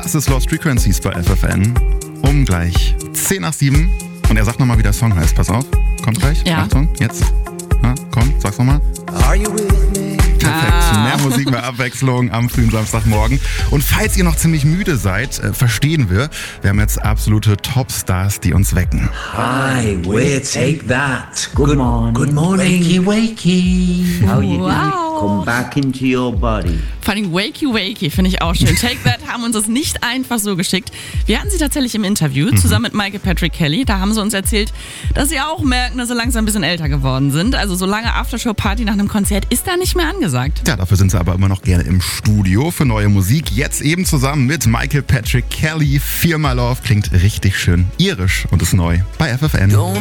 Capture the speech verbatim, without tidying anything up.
Das ist Lost Frequencies bei F F N. Um gleich zehn nach sieben. Und er sagt nochmal, wie der Song heißt. Pass auf. Kommt gleich. Ja. Achtung, jetzt. Na, komm, sag's nochmal. Are you with me? Perfekt. Ah. Mehr Musik, mehr Abwechslung am frühen Samstagmorgen. Und falls ihr noch ziemlich müde seid, äh, verstehen wir, wir haben jetzt absolute Topstars, die uns wecken. Hi, we'll take that. Good morning. Good morning. Wakey, wakey. How you Wow. doing? Come back into your body. Vor allem Wakey Wakey finde ich auch schön. Take That haben uns das nicht einfach so geschickt. Wir hatten sie tatsächlich im Interview mhm. zusammen mit Michael Patrick Kelly. Da haben sie uns erzählt, dass sie auch merken, dass sie langsam ein bisschen älter geworden sind. Also so lange Aftershow-Party nach einem Konzert ist da nicht mehr angesagt. Ja, dafür sind sie aber immer noch gerne im Studio für neue Musik. Jetzt eben zusammen mit Michael Patrick Kelly. Fear My Love klingt richtig schön irisch und ist neu bei F F N.